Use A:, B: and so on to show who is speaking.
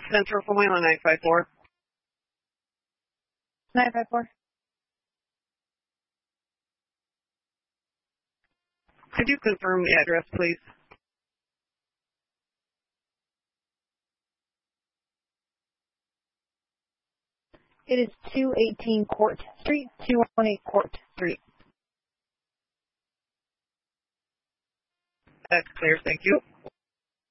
A: Central Pomola 954.
B: 954.
A: Could you confirm the address, please?
B: It is 218 Court Street, 218 Court Street.
A: That's clear, thank you.